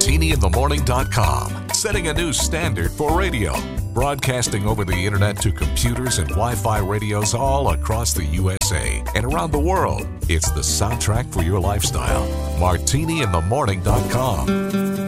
martinyinthemorning.com, setting a new standard for radio. Broadcasting over the internet to computers and Wi-Fi radios all across the USA and around the world. It's the soundtrack for your lifestyle. martinyinthemorning.com.